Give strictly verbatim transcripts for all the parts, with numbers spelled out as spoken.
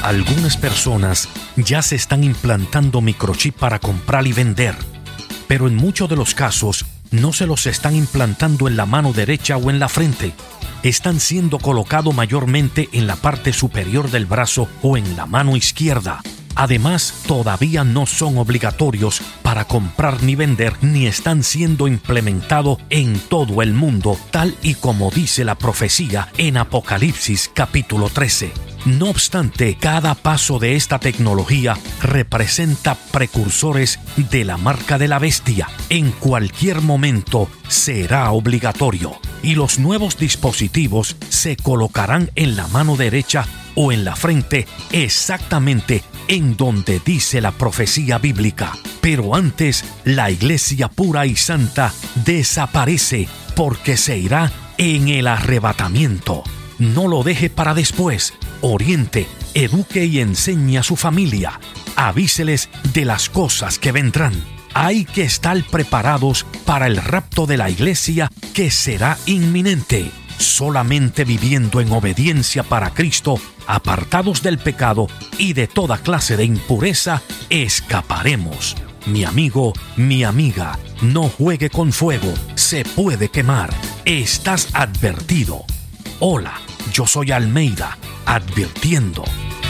Algunas personas ya se están implantando microchip para comprar y vender, pero en muchos de los casos no se los están implantando en la mano derecha o en la frente. Están siendo colocados mayormente en la parte superior del brazo o en la mano izquierda. Además, todavía no son obligatorios para comprar ni vender, ni están siendo implementados en todo el mundo, tal y como dice la profecía en Apocalipsis capítulo trece. No obstante, cada paso de esta tecnología representa precursores de la marca de la bestia. En cualquier momento será obligatorio, y los nuevos dispositivos se colocarán en la mano derecha o en la frente, exactamente en donde dice la profecía bíblica. Pero antes, la iglesia pura y santa desaparece porque se irá en el arrebatamiento. No lo deje para después. Oriente, eduque y enseñe a su familia. Avíseles de las cosas que vendrán. Hay que estar preparados para el rapto de la iglesia, que será inminente. Solamente viviendo en obediencia para Cristo, apartados del pecado y de toda clase de impureza, escaparemos. Mi amigo, mi amiga, no juegue con fuego, se puede quemar. Estás advertido. Hola, yo soy Almeida, advirtiendo.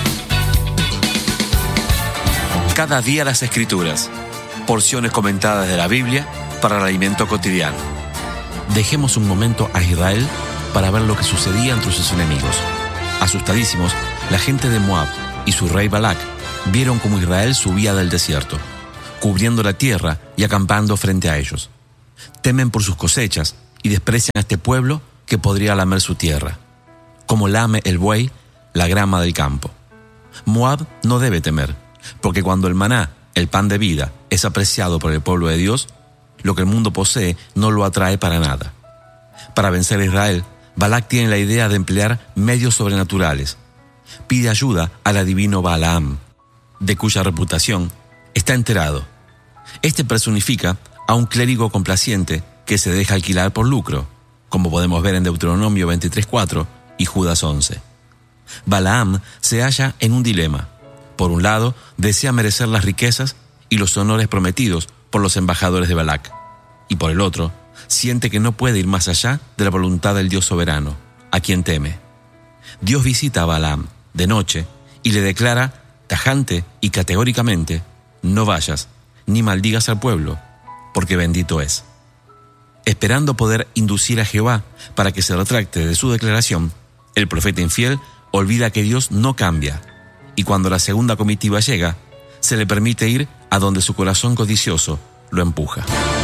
Cada día las Escrituras, porciones comentadas de la Biblia para el alimento cotidiano. Dejemos un momento a Israel para ver lo que sucedía entre sus enemigos. Asustadísimos, la gente de Moab y su rey Balac vieron cómo Israel subía del desierto, cubriendo la tierra y acampando frente a ellos. Temen por sus cosechas y desprecian a este pueblo que podría lamer su tierra, como lame el buey la grama del campo. Moab no debe temer, porque cuando el maná, el pan de vida, es apreciado por el pueblo de Dios, lo que el mundo posee no lo atrae para nada. Para vencer a Israel, Balac tiene la idea de emplear medios sobrenaturales. Pide ayuda al adivino Balaam, de cuya reputación está enterado. Este personifica a un clérigo complaciente que se deja alquilar por lucro, como podemos ver en Deuteronomio veintitrés cuatro y Judas once. Balaam se halla en un dilema. Por un lado, desea merecer las riquezas y los honores prometidos por los embajadores de Balac, y por el otro, siente que no puede ir más allá de la voluntad del Dios soberano, a quien teme. Dios visita a Balaam de noche y le declara tajante y categóricamente: no vayas ni maldigas al pueblo, porque bendito es. Esperando poder inducir a Jehová para que se retracte de su declaración, el profeta infiel olvida que Dios no cambia, y cuando la segunda comitiva llega, se le permite ir a donde su corazón codicioso lo empuja.